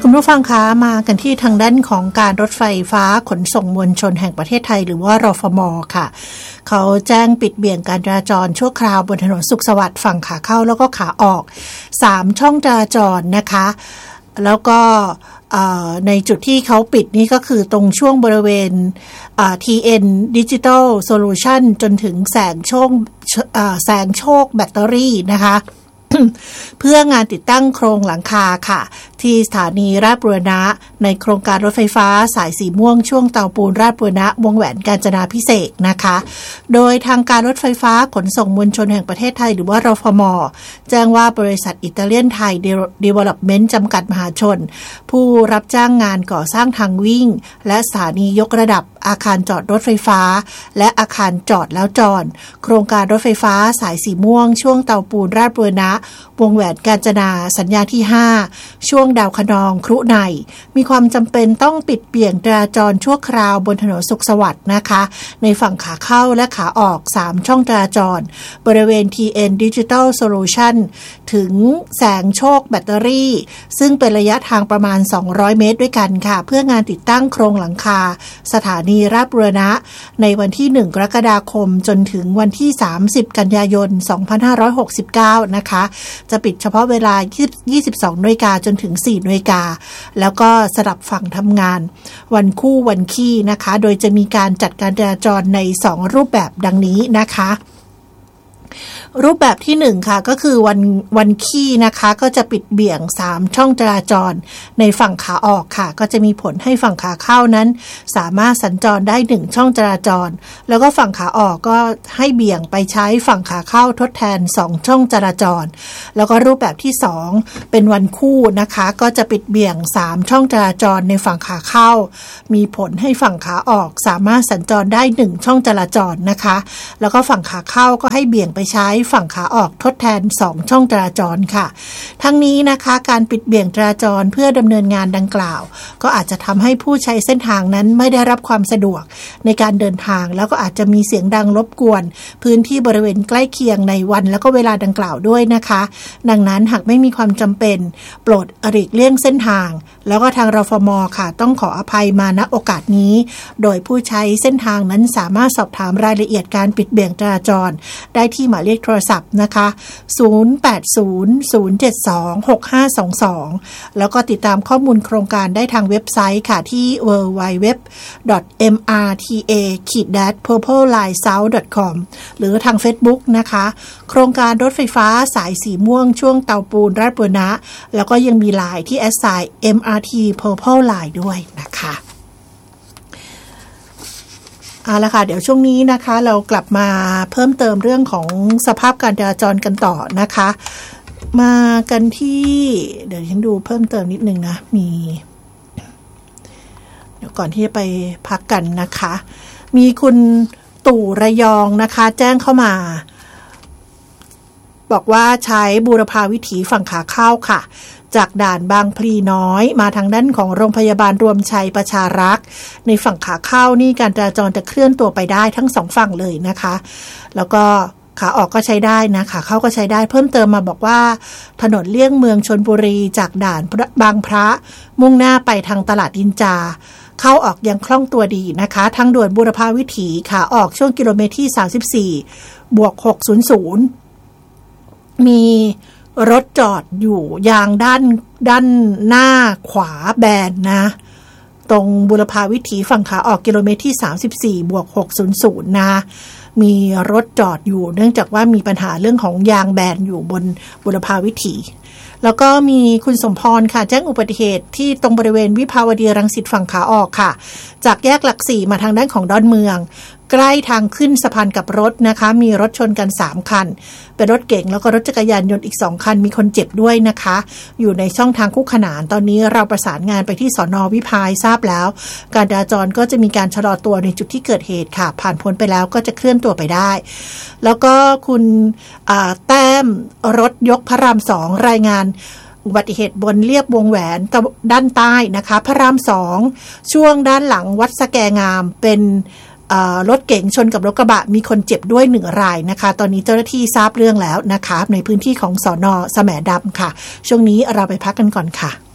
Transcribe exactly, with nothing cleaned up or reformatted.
คุณผู้ฟังคะมากันที่ทางด้านของการรถไฟฟ้าขนส่งมวลชนแห่งประเทศไทยหรือว่ารฟม.ค่ะเขาแจ้งปิดเบี่ยงการจราจรชั่วคราวบนถนนสุขสวัสดิ์ฝั่งขาเข้าแล้วก็ขาออกสามช่องจราจรนะคะแล้วก็ในจุดที่เขาปิดนี่ก็คือตรงช่วงบริเวณ ที เอ็น Digital Solution จนถึงแสงโชคแสงโชคแบตเตอรี่นะคะเพื่องานติดตั้งโครงหลังคาค่ะที่สถานีราชบุรณะในโครงการรถไฟฟ้าสายสีม่วงช่วงเตาปูนราชบุรณะวงแหวนกาญจนาภิเษกนะคะโดยทางการรถไฟฟ้าขนส่งมวลชนแห่งประเทศไทยหรือว่ารฟม.แจ้งว่าบริษัทอิตาเลียนไทยเดเวลลอปเมนต์จำกัดมหาชนผู้รับจ้างงานก่อสร้างทางวิ่งและสถานียกระดับอาคารจอดรถไฟฟ้าและอาคารจอดแล้วจอดโครงการรถไฟฟ้าสายสีม่วงช่วงเตาปูนราชบุรณะวงแหวนกาญจนาสัญญาที่ห้าช่วงดาวคะนองครุในมีความจำเป็นต้องปิดเบี่ยงจราจรชั่วคราวบนถนนสุขสวัสดิ์นะคะในฝั่งขาเข้าและขาออกสามช่องจราจรบริเวณ ที เอ็น Digital Solution ถึงแสงโชคแบตเตอรี่ซึ่งเป็นระยะทางประมาณสองร้อยเมตรด้วยกันค่ะเพื่องานติดตั้งโครงหลังคาสถานีราชบุรณะในวันที่หนึ่งกรกฎาคมจนถึงวันที่สามสิบกันยายนสองพันห้าร้อยหกสิบเก้านะคะจะปิดเฉพาะเวลายี่สิบสองนาฬิกาจนถึงสี่นาฬิกาแล้วก็สลับฝั่งทำงานวันคู่วันขี้นะคะโดยจะมีการจัดการจราจรในสองรูปแบบดังนี้นะคะรูปแบบที่หนึ่งค่ะก็คือวันวันขี้นะคะก็จะปิดเบี่ยงสามช่องจราจรในฝั่งขาออกค่ะก็จะมีผลให้ฝั่งขาเข้านั้นสามารถสัญจรได้หนึ่งช่องจราจรแล้วก็ฝั่งขาออกก็ให้เบี่ยงไปใช้ฝั่งขาเข้าทดแทนสองช่องจราจรแล้วก็รูปแบบที่สองเป็นวันคู่นะคะก็จะปิดเบี่ยงสามช่องจราจรในฝั่งขาเข้ามีผลให้ฝั่งขาออกสามารถสัญจรได้หนึ่งช่องจราจรนะคะแล้วก็ฝั่งขาเข้าก็ให้เบี่ยงไปใช้ฝั่งขาออกทดแทนสองช่องจราจรค่ะทั้งนี้นะคะการปิดเบี่ยงจราจรเพื่อดำเนินงานดังกล่าวก็อาจจะทำให้ผู้ใช้เส้นทางนั้นไม่ได้รับความสะดวกในการเดินทางแล้วก็อาจจะมีเสียงดังรบกวนพื้นที่บริเวณใกล้เคียงในวันแล้วก็เวลาดังกล่าวด้วยนะคะดังนั้นหากไม่มีความจำเป็นโปรดหลีกเลี่ยงเส้นทางแล้วก็ทางรฟม.ค่ะต้องขออภัยมาณโอกาสนี้โดยผู้ใช้เส้นทางนั้นสามารถสอบถามรายละเอียดการปิดเบี่ยงจราจรได้ที่หมายเลขโทรศัพท์นะคะศูนย์ แปด ศูนย์ ศูนย์ เจ็ด สอง หก ห้า สอง สองแล้วก็ติดตามข้อมูลโครงการได้ทางเว็บไซต์ค่ะที่ ดับเบิลยู ดับเบิลยู ดับเบิลยู ดอท เอ็ม อาร์ ที เอ เพอร์เพิลไลน์เซาท์ ดอท คอม หรือทาง Facebook นะคะโครงการรถไฟฟ้าสายสีม่วงช่วงเตาปูนราชบุรณะแล้วก็ยังมีไลน์ที่ แอท ไซน์ เอ็ม อาร์ ที Purple Line ด้วยนะคะเอาละค่ะเดี๋ยวช่วงนี้นะคะเรากลับมาเพิ่มเติมเรื่องของสภาพการจราจรกันต่อนะคะมากันที่เดี๋ยวฉันดูเพิ่มเติมนิดนึงนะมีเดี๋ยวก่อนที่จะไปพักกันนะคะมีคุณตู่ระยองนะคะแจ้งเข้ามาบอกว่าใช้บูรพาวิถีฝั่งขาเข้าค่ะจากด่านบางพลีน้อยมาทางด้านของโรงพยาบาลรวมชัยประชารักษ์ในฝั่งขาเข้านี่การจราจรจะเคลื่อนตัวไปได้ทั้งสองฝั่งเลยนะคะแล้วก็ขาออกก็ใช้ได้นะขาเข้าก็ใช้ได้เพิ่มเติมมาบอกว่าถนนเลี่ยงเมืองชลบุรีจากด่านบางพระมุ่งหน้าไปทางตลาดดินจาเข้าออกยังคล่องตัวดีนะคะทางด่วนบูรพาวิถีขาออกช่วงกิโลเมตรที่สามสิบสี่บวกหกร้อยมีรถจอดอยู่ยางด้านด้านหน้าขวาแบนนะตรงบุรพาวิถีฝั่งขาออกกิโลเมตรที่สามสิบสี่บวกหกร้อยนะมีรถจอดอยู่เนื่องจากว่ามีปัญหาเรื่องของยางแบนอยู่บนบุรพาวิถีแล้วก็มีคุณสมพรค่ะแจ้งอุบัติเหตุที่ตรงบริเวณวิภาวดีรังสิตฝั่งขาออกค่ะจากแยกหลักสี่มาทางด้านของดอนเมืองใกล้ทางขึ้นสะพานกับรถนะคะมีรถชนกันสามคันเป็นรถเก๋งแล้วก็รถจักรยานยนต์อีกสองคันมีคนเจ็บด้วยนะคะอยู่ในช่องทางคู่ขนานตอนนี้เราประสานงานไปที่สน.วิภาทราบแล้วการจราจรก็จะมีการชะลอตัวในจุดที่เกิดเหตุค่ะผ่านพ้นไปแล้วก็จะเคลื่อนตัวไปได้แล้วก็คุณแต้มรถยกพระรามสองรายงานอุบัติเหตุบนเลียบวงแหวนด้านใต้นะคะพระรามสองช่วงด้านหลังวัดสแกงามเป็นรถเก๋งชนกับรถกระบะมีคนเจ็บด้วยหนึ่งรายนะคะตอนนี้เจ้าหน้าที่ทราบเรื่องแล้วนะคะในพื้นที่ของสน.แสมดำค่ะช่วงนี้เราไปพักกันก่อนค่ะ